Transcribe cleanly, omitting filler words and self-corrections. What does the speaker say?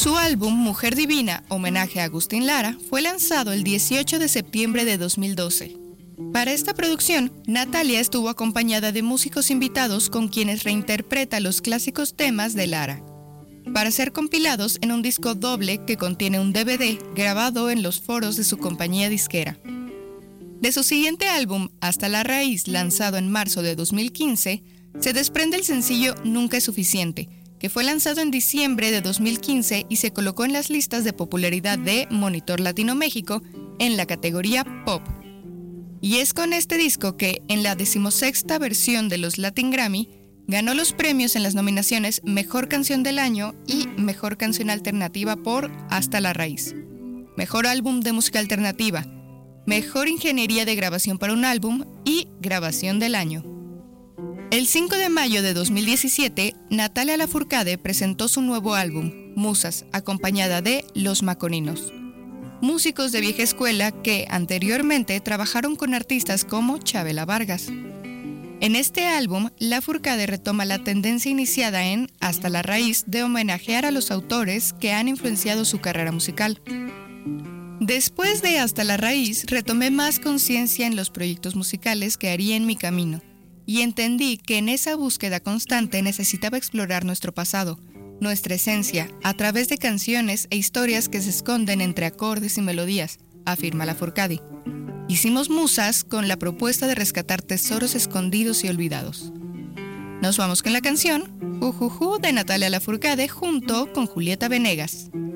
Su álbum Mujer Divina, homenaje a Agustín Lara, fue lanzado el 18 de septiembre de 2012. Para esta producción, Natalia estuvo acompañada de músicos invitados con quienes reinterpreta los clásicos temas de Lara, para ser compilados en un disco doble que contiene un DVD grabado en los foros de su compañía disquera. De su siguiente álbum, Hasta la Raíz, lanzado en marzo de 2015, se desprende el sencillo Nunca es suficiente, que fue lanzado en diciembre de 2015 y se colocó en las listas de popularidad de Monitor Latino México en la categoría Pop. Y es con este disco que, en la 16ª versión de los Latin Grammy, ganó los premios en las nominaciones Mejor Canción del Año y Mejor Canción Alternativa por Hasta la Raíz, Mejor Álbum de Música Alternativa, Mejor Ingeniería de Grabación para un Álbum y Grabación del Año. El 5 de mayo de 2017, Natalia Lafourcade presentó su nuevo álbum, Musas, acompañada de Los Maconinos, músicos de vieja escuela que anteriormente trabajaron con artistas como Chabela Vargas. En este álbum, Lafourcade retoma la tendencia iniciada en Hasta la Raíz de homenajear a los autores que han influenciado su carrera musical. Después de Hasta la Raíz, retomé más conciencia en los proyectos musicales que haría en mi camino, y entendí que en esa búsqueda constante necesitaba explorar nuestro pasado, nuestra esencia, a través de canciones e historias que se esconden entre acordes y melodías, afirma Lafourcade. Hicimos Musas con la propuesta de rescatar tesoros escondidos y olvidados. Nos vamos con la canción Jujuju de Natalia Lafourcade junto con Julieta Venegas.